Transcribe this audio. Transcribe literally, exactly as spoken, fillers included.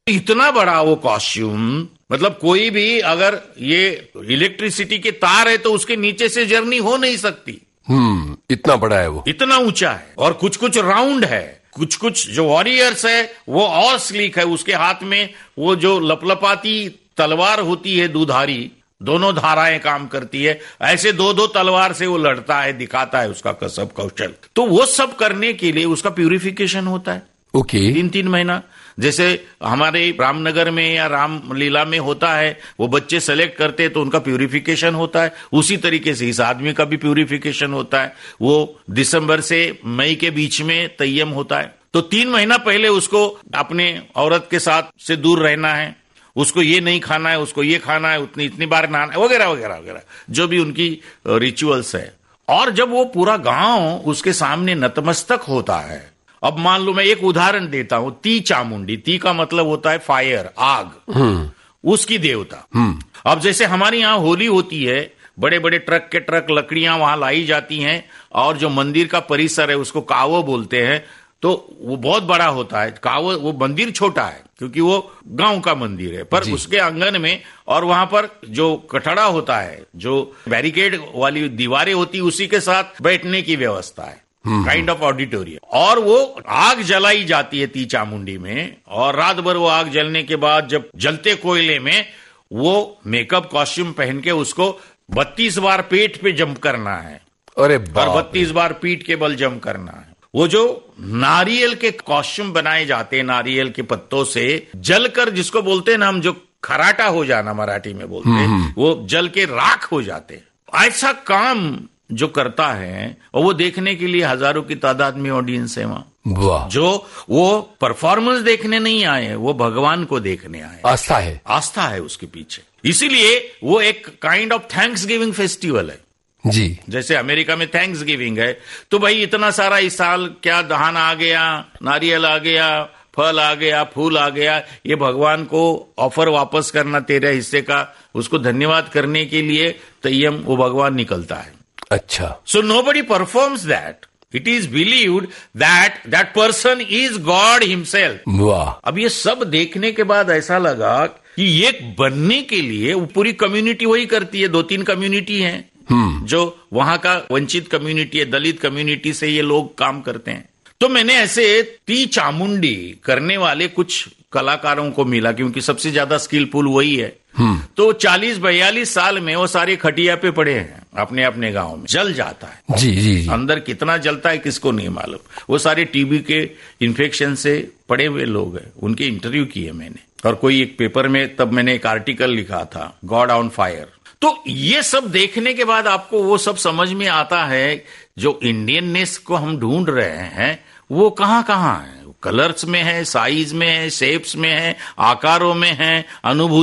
इतना बड़ा वो कॉस्ट्यूम, मतलब कोई भी अगर ये इलेक्ट्रिसिटी के तार है तो उसके नीचे से जर्नी हो नहीं सकती। हम्म इतना बड़ा है वो, इतना ऊंचा है। और कुछ कुछ राउंड है, कुछ कुछ जो वॉरियर्स है वो और स्लीक है, उसके हाथ में वो जो लपलपाती तलवार होती है दुधारी, दोनों धाराएं काम करती है, ऐसे दो दो तलवार से वो लड़ता है, दिखाता है उसका कसब कौशल। तो वो सब करने के लिए उसका प्यूरिफिकेशन होता है। Okay okay. तीन तीन महीना, जैसे हमारे रामनगर में या रामलीला में होता है, वो बच्चे सेलेक्ट करते हैं तो उनका प्यूरिफिकेशन होता है, उसी तरीके से इस आदमी का भी प्यूरिफिकेशन होता है। वो दिसंबर से मई के बीच में तय्यम होता है, तो तीन महीना पहले उसको अपने औरत के साथ से दूर रहना है, उसको ये नहीं खाना है, उसको ये खाना है, उतनी इतनी बार नहाना है, वगैरह वगैरह वगैरह जो भी उनकी रिचुअल्स है। और जब वो पूरा गांव उसके सामने नतमस्तक होता है, अब मान लो मैं एक उदाहरण देता हूं, ती चामुंडी, ती का मतलब होता है फायर, आग, उसकी देवता। अब जैसे हमारे यहाँ होली होती है, बड़े बड़े ट्रक के ट्रक लकड़ियां वहां लाई जाती हैं, और जो मंदिर का परिसर है उसको कावो बोलते हैं, तो वो बहुत बड़ा होता है। कावो, वो मंदिर छोटा है क्योंकि वो गांव का मंदिर है, पर उसके आंगन में और वहां पर जो कटड़ा होता है, जो बैरिकेड वाली दीवारें होती, उसी के साथ बैठने की व्यवस्था है, काइंड ऑफ ऑडिटोरियम। और वो आग जलाई जाती है ती चामुंडी में, और रात भर वो आग जलने के बाद जब जलते कोयले में वो मेकअप कॉस्ट्यूम पहन के उसको बत्तीस बार पेट पे जंप करना है, अरे और बत्तीस बार पीठ के बल जंप करना है। वो जो नारियल के कॉस्ट्यूम बनाए जाते हैं, नारियल के पत्तों से जलकर, जिसको बोलते हैं ना हम, जो खराटा हो जाना मराठी में बोलते हैं, वो जल के राख हो जाते हैं। ऐसा काम जो करता है, और वो देखने के लिए हजारों की तादाद में ऑडियंस है वहां, जो वो परफॉर्मेंस देखने नहीं आए, वो भगवान को देखने आए। आस्था है, आस्था है उसके पीछे। इसीलिए वो एक kind of thanks giving festival है जी। जैसे अमेरिका में थैंक्स गिविंग है, तो भाई इतना सारा इस साल क्या धान आ गया, नारियल आ गया, फल आ गया, फूल आ गया, ये भगवान को ऑफर वापस करना तेरे हिस्से का, उसको धन्यवाद करने के लिए तय्यम वो भगवान निकलता है। अच्छा, so nobody performs that, it is believed that that person is God himself. वाह। अब ये सब देखने के बाद ऐसा लगा कि ये बनने के लिए वो पूरी कम्युनिटी वही करती है, दो तीन कम्युनिटी हैं जो वहां का वंचित कम्युनिटी है, दलित कम्युनिटी से ये लोग काम करते हैं। तो मैंने ऐसे ती चामुंडी करने वाले कुछ कलाकारों को मिला, क्योंकि सबसे ज्यादा स्किलफुल वही है। तो चालीस बयालीस साल में वो सारे खटिया पे पड़े हैं, अपने अपने गांव में। जल जाता है जी जी जी। अंदर कितना जलता है किसको नहीं मालूम। वो सारे टीबी के इन्फेक्शन से पड़े हुए लोग हैं, उनके इंटरव्यू किए मैंने, और कोई एक पेपर में तब मैंने एक आर्टिकल लिखा था, गॉड ऑन फायर। तो ये सब देखने के बाद आपको वो सब समझ में आता है, जो इंडियननेस को हम ढूंढ रहे हैं वो कहां कहां है। कलर्स में है, साइज में है, शेप्स में है, आकारों में है, अनुभूति